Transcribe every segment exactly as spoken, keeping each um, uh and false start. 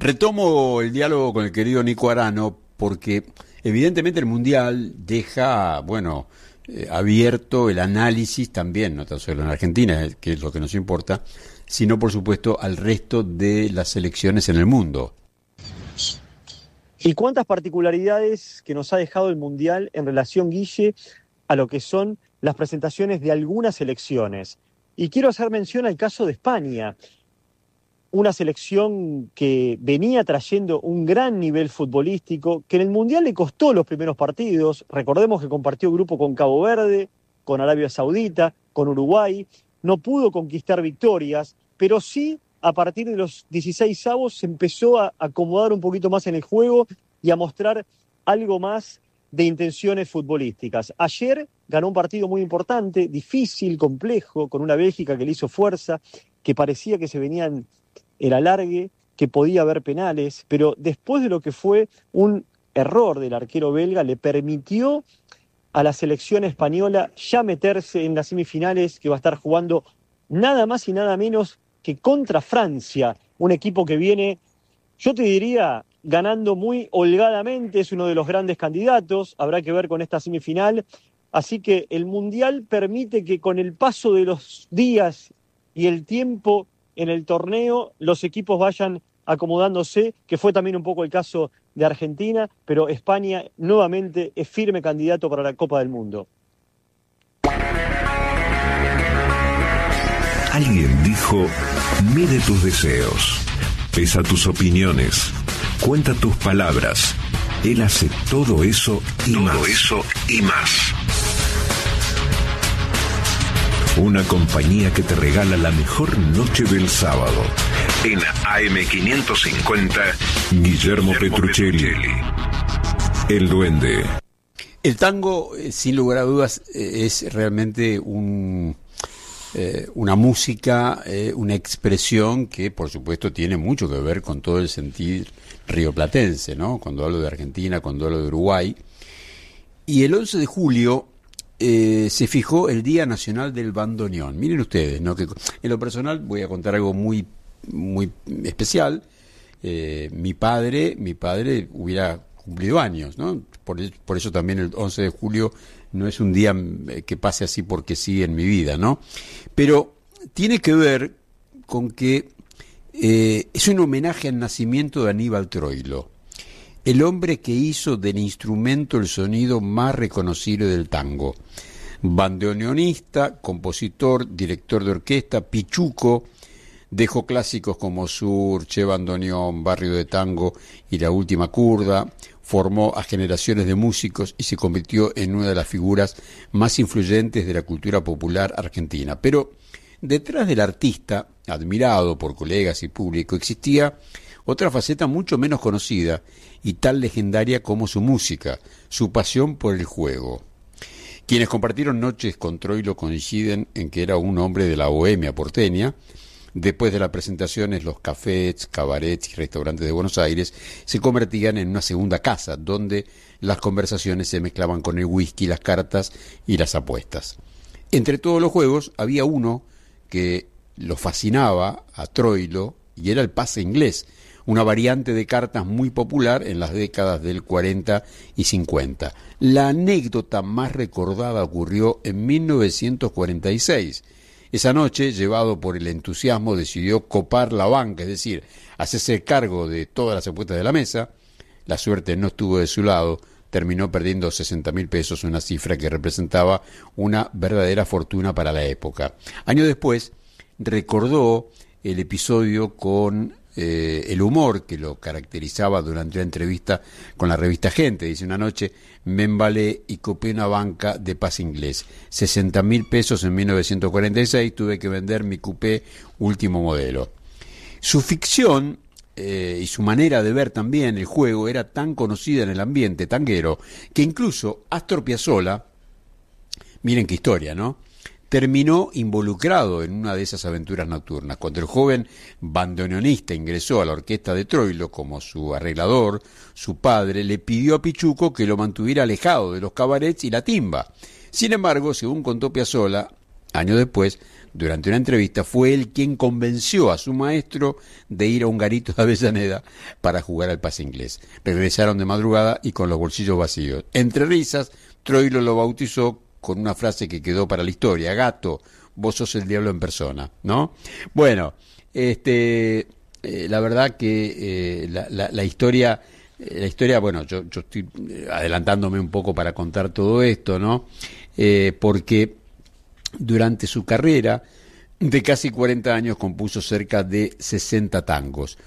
Retomo el diálogo con el querido Nico Arano porque evidentemente el Mundial deja, bueno, eh, abierto el análisis también, no tan solo en Argentina, que es lo que nos importa, sino por supuesto al resto de las selecciones en el mundo. ¿Y cuántas particularidades que nos ha dejado el Mundial en relación, Guille, a lo que son las presentaciones de algunas selecciones? Y quiero hacer mención al caso de España, una selección que venía trayendo un gran nivel futbolístico, que en el Mundial le costó los primeros partidos. Recordemos que compartió grupo con Cabo Verde, con Arabia Saudita, con Uruguay, no pudo conquistar victorias, pero sí a partir de los dieciséis avos se empezó a acomodar un poquito más en el juego y a mostrar algo más de intenciones futbolísticas. Ayer ganó un partido muy importante, difícil, complejo, con una Bélgica que le hizo fuerza, que parecía que se venían el alargue, que podía haber penales, pero después de lo que fue un error del arquero belga, le permitió a la selección española ya meterse en las semifinales, que va a estar jugando nada más y nada menos que contra Francia, un equipo que viene, yo te diría, ganando muy holgadamente, es uno de los grandes candidatos, habrá que ver con esta semifinal, así que el Mundial permite que con el paso de los días y el tiempo en el torneo los equipos vayan acomodándose, que fue también un poco el caso de Argentina, pero España nuevamente es firme candidato para la Copa del Mundo. Alguien dijo, mide tus deseos, pesa tus opiniones, cuenta tus palabras. Él hace todo eso y todo más. eso y más. Una compañía que te regala la mejor noche del sábado. En A M quinientos cincuenta, Guillermo, Guillermo Petruccelli. Petruccelli. El Duende. El tango, sin lugar a dudas, es realmente un, eh, una música, eh, una expresión que, por supuesto, tiene mucho que ver con todo el sentir rioplatense, ¿no? Cuando hablo de Argentina, cuando hablo de Uruguay. Y el once de julio... Eh, se fijó el Día Nacional del Bandoneón. Miren ustedes, ¿no? Que en lo personal voy a contar algo muy, muy especial. Eh, mi padre, mi padre hubiera cumplido años, ¿no? Por, por eso también el once de julio no es un día que pase así porque sí en mi vida, ¿no? Pero tiene que ver con que eh, es un homenaje al nacimiento de Aníbal Troilo, el hombre que hizo del instrumento el sonido más reconocible del tango. Bandoneonista, compositor, director de orquesta, pichuco, dejó clásicos como Sur, Che Bandoneón, Barrio de Tango y La Última Curda, formó a generaciones de músicos y se convirtió en una de las figuras más influyentes de la cultura popular argentina. Pero detrás del artista, admirado por colegas y público, existía otra faceta mucho menos conocida y tan legendaria como su música, su pasión por el juego. Quienes compartieron noches con Troilo coinciden en que era un hombre de la bohemia porteña. Después de las presentaciones, los cafés, cabarets y restaurantes de Buenos Aires se convertían en una segunda casa, donde las conversaciones se mezclaban con el whisky, las cartas y las apuestas. Entre todos los juegos había uno que lo fascinaba a Troilo y era el pase inglés, una variante de cartas muy popular en las décadas del cuarenta y cincuenta. La anécdota más recordada ocurrió en mil novecientos cuarenta y seis. Esa noche, llevado por el entusiasmo, decidió copar la banca, es decir, hacerse cargo de todas las apuestas de la mesa. La suerte no estuvo de su lado, terminó perdiendo sesenta mil pesos, una cifra que representaba una verdadera fortuna para la época. Años después, recordó el episodio con eh, el humor que lo caracterizaba durante la entrevista con la revista Gente. Dice, una noche me embalé y copé una banca de pase inglés. sesenta mil pesos en mil novecientos cuarenta y seis, tuve que vender mi coupé último modelo. Su ficción eh, y su manera de ver también el juego era tan conocida en el ambiente tanguero que incluso Astor Piazzolla, miren qué historia, ¿no?, terminó involucrado en una de esas aventuras nocturnas. Cuando el joven bandoneonista ingresó a la orquesta de Troilo como su arreglador, su padre le pidió a Pichuco que lo mantuviera alejado de los cabarets y la timba. Sin embargo, según contó Piazzolla, años después, durante una entrevista, fue él quien convenció a su maestro de ir a un garito de Avellaneda para jugar al pase inglés. Regresaron de madrugada y con los bolsillos vacíos. Entre risas, Troilo lo bautizó con una frase que quedó para la historia: gato, vos sos el diablo en persona, ¿no? Bueno, este, eh, la verdad que eh, la, la, la historia, eh, la historia, bueno, yo, yo estoy adelantándome un poco para contar todo esto, ¿no? Eh, porque durante su carrera de casi cuarenta años compuso cerca de sesenta tangos.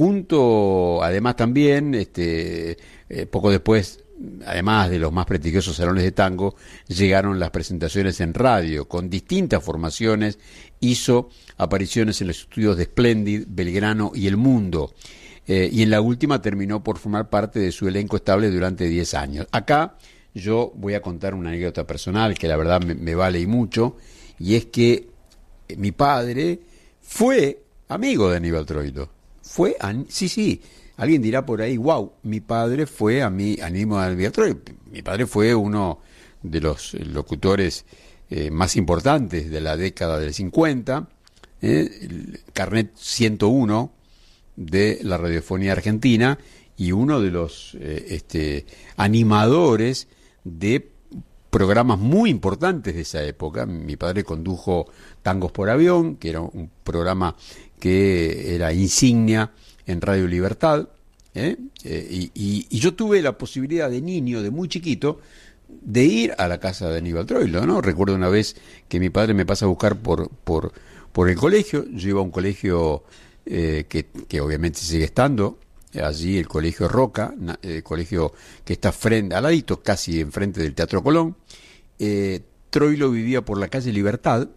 Junto, además también, este, eh, poco después, además de los más prestigiosos salones de tango, llegaron las presentaciones en radio. Con distintas formaciones hizo apariciones en los estudios de Splendid, Belgrano y El Mundo. Eh, y en la última terminó por formar parte de su elenco estable durante diez años. Acá yo voy a contar una anécdota personal que la verdad me, me vale y mucho, y es que mi padre fue amigo de Aníbal Troilo. Fue, sí, sí, alguien dirá por ahí, wow, mi padre fue a mí, amigo de Aníbal Troilo. Mi padre fue uno de los locutores eh, más importantes de la década del cincuenta, eh, el carnet ciento uno de la radiofonía argentina y uno de los eh, este, animadores de programas muy importantes de esa época. Mi padre condujo Tangos por Avión, que era un programa que era insignia en Radio Libertad, ¿eh? Eh, y, y, y yo tuve la posibilidad de niño, de muy chiquito, de ir a la casa de Aníbal Troilo, ¿no? Recuerdo una vez que mi padre me pasa a buscar por, por, por el colegio. Yo iba a un colegio eh, que, que obviamente sigue estando allí, el Colegio Roca, el colegio que está frente, al ladito, casi enfrente del Teatro Colón. Eh, Troilo vivía por la calle Libertad,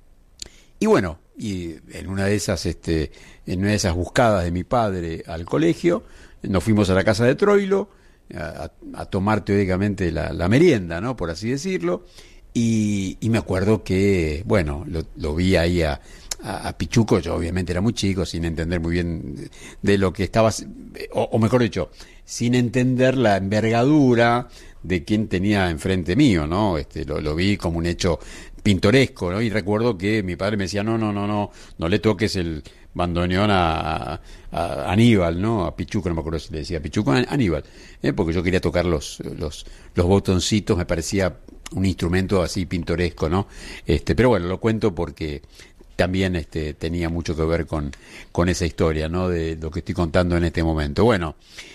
y bueno, y en una de esas, este, en una de esas buscadas de mi padre al colegio, nos fuimos a la casa de Troilo a, a tomar teóricamente la, la merienda, ¿no? Por así decirlo, y, y me acuerdo que, bueno, lo, lo vi ahí a A, a Pichuco. Yo obviamente era muy chico, sin entender muy bien de, de lo que estaba, o, o mejor dicho, sin entender la envergadura de quien tenía enfrente mío, ¿no? Este, lo, lo vi como un hecho pintoresco, ¿no? Y recuerdo que mi padre me decía, no, no, no, no, no le toques el bandoneón a, a, a Aníbal, ¿no? A Pichuco, no me acuerdo si le decía Pichuco, a Aníbal, ¿eh? Porque yo quería tocar los, los, los botoncitos, me parecía un instrumento así pintoresco, ¿no? Este, pero bueno, lo cuento porque también este, tenía mucho que ver con, con esa historia, ¿no? De lo que estoy contando en este momento. Bueno,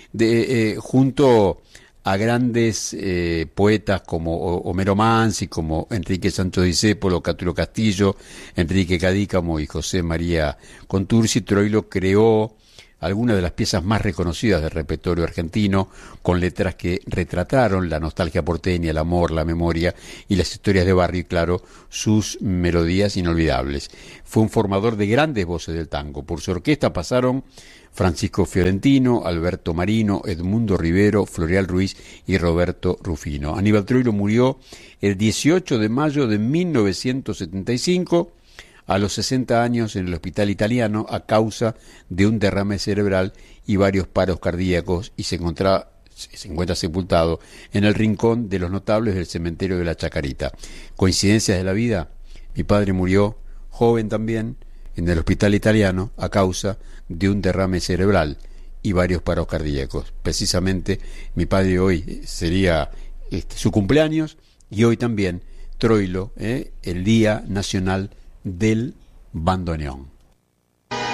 de, eh, junto a grandes eh, poetas como Homero Mansi, como Enrique Sancho Discépolo, Catulo Castillo, Enrique Cadícamo y José María Contursi, Troilo creó algunas de las piezas más reconocidas del repertorio argentino, con letras que retrataron la nostalgia porteña, el amor, la memoria y las historias de barrio, y claro, sus melodías inolvidables. Fue un formador de grandes voces del tango. Por su orquesta pasaron Francisco Fiorentino, Alberto Marino, Edmundo Rivero, Floreal Ruiz y Roberto Rufino. Aníbal Troilo murió el dieciocho de mayo de mil novecientos setenta y cinco, a los sesenta años, en el Hospital Italiano, a causa de un derrame cerebral y varios paros cardíacos, y se encontraba, se encuentra sepultado en el rincón de los notables del cementerio de la Chacarita. ¿Coincidencias de la vida? Mi padre murió joven también en el Hospital Italiano a causa de un derrame cerebral y varios paros cardíacos. Precisamente mi padre hoy sería este, su cumpleaños, y hoy también Troilo, eh, el Día Nacional del Bandoneón.